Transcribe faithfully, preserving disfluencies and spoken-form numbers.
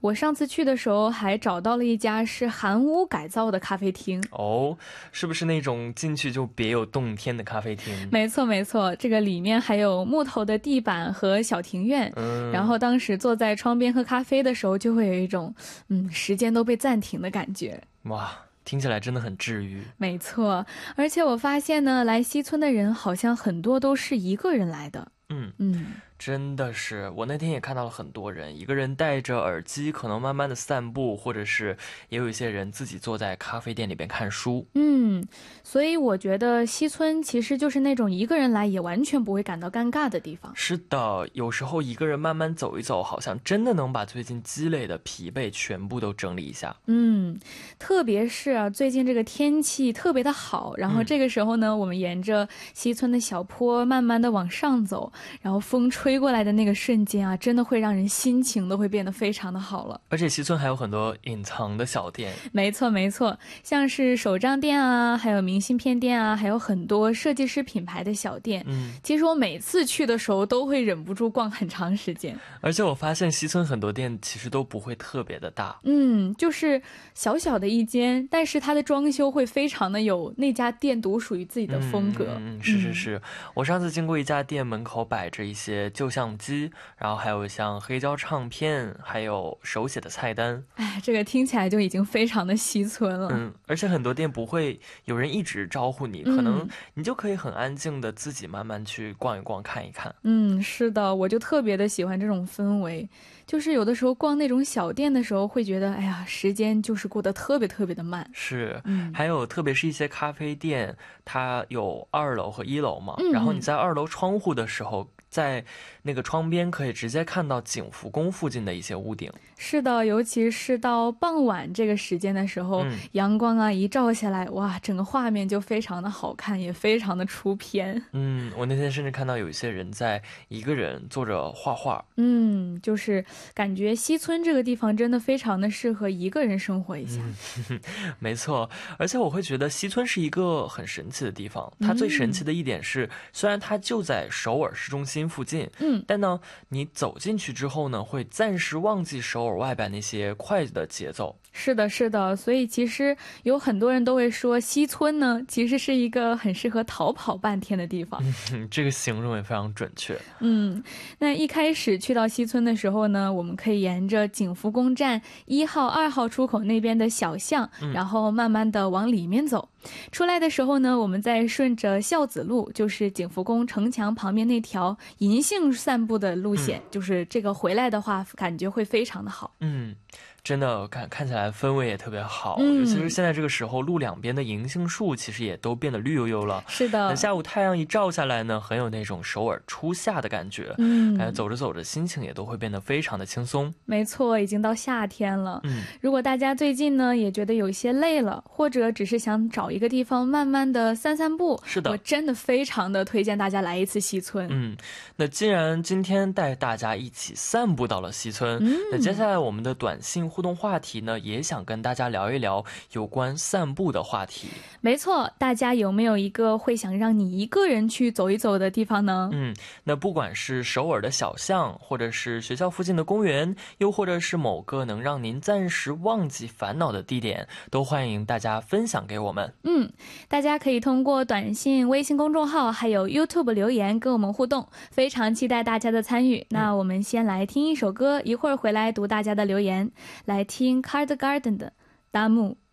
我上次去的时候还找到了一家是韩屋改造的咖啡厅。 哦，是不是那种进去就别有洞天的咖啡厅？ 没错没错，这个里面还有木头的地板和小庭院， 嗯， 然后当时坐在窗边喝咖啡的时候，就会有一种嗯时间都被暂停的感觉。 哇，听起来真的很治愈。 没错，而且我发现呢，来西村的人好像很多都是一个人来的。 嗯嗯， 真的是，我那天也看到了很多人，一个人戴着耳机，可能慢慢的散步，或者是也有一些人自己坐在咖啡店里边看书。 嗯，所以我觉得西村其实就是那种一个人来也完全不会感到尴尬的地方。 是的，有时候一个人慢慢走一走，好像真的能把最近积累的疲惫全部都整理一下。 嗯，特别是啊，最近这个天气特别的好，然后这个时候呢，嗯、我们沿着西村的小坡慢慢的往上走，然后风吹过来的那个瞬间啊，真的会让人心情都会变得非常的好了。 而且西村还有很多隐藏的小店。 没错没错，像是手账店啊，还有明信片店啊，还有很多设计师品牌的小店。 嗯， 其实我每次去的时候都会忍不住逛很长时间。 而且我发现西村很多店其实都不会特别的大。 嗯，就是小小的一间，但是它的装修会非常的有那家店独属于自己的风格。 嗯，是是是、嗯、我上次经过一家店，门口摆着一些旧相机，然后还有像黑胶唱片，还有手写的菜单。 哎，这个听起来就已经非常的西村了。 嗯，而且很多店不会有人一直招呼你、嗯、可能你就可以很安静的自己慢慢去逛一逛看一看。 嗯，是的，我就特别的喜欢这种氛围，就是有的时候逛那种小店的时候会觉得哎呀，时间就是过得特别特别的慢。 是、 嗯、 还有特别是一些咖啡店，它有二楼和一楼嘛、 嗯、 然后你在二楼窗户的时候，在那个窗边可以直接看到景福宫附近的一些屋顶。 是的，尤其是到傍晚这个时间的时候、嗯、阳光啊一照下来，哇，整个画面就非常的好看，也非常的出片。 嗯，我那天甚至看到有一些人在一个人坐着画画。 嗯，就是感觉西村这个地方真的非常的适合一个人生活一下。 嗯、没错，而且我会觉得西村是一个很神奇的地方。它最神奇的一点是、嗯、虽然它就在首尔市中心附近， 嗯， 但呢你走进去之后呢，会暂时忘记首尔外边那些快的节奏。 是的是的，所以其实有很多人都会说西村呢其实是一个很适合逃跑半天的地方。 嗯，这个形容也非常准确。 嗯，那一开始去到西村的时候呢，我们可以沿着景福宫站一号二号出口那边的小巷、嗯、然后慢慢的往里面走。出来的时候呢，我们再顺着孝子路，就是景福宫城墙旁边那条银杏散步的路线、嗯、就是这个回来的话感觉会非常的好。 嗯，真的看看起来氛围也特别好、 嗯、 尤其是现在这个时候，路两边的银杏树其实也都变得绿油油了。 是的， 那下午太阳一照下来呢，很有那种首尔初夏的感觉。 嗯， 感觉走着走着心情也都会变得非常的轻松。 没错，已经到夏天了。 嗯， 如果大家最近呢也觉得有些累了，或者只是想找一个地方慢慢的散散步， 是的， 我真的非常的推荐大家来一次西村。 嗯，那既然今天带大家一起散步到了西村、嗯、那接下来我们的短信互动话题呢，也想跟大家聊一聊有关散步的话题。 没错，大家有没有一个会想让你一个人去走一走的地方呢？ 嗯，那不管是首尔的小巷，或者是学校附近的公园，又或者是某个能让您暂时忘记烦恼的地点，都欢迎大家分享给我们。 嗯，大家可以通过短信、微信公众号还有 YouTube 留言跟我们互动，非常期待大家的参与。那我们先来听一首歌，一会儿回来读大家的留言。来听 Card Garden 的大木。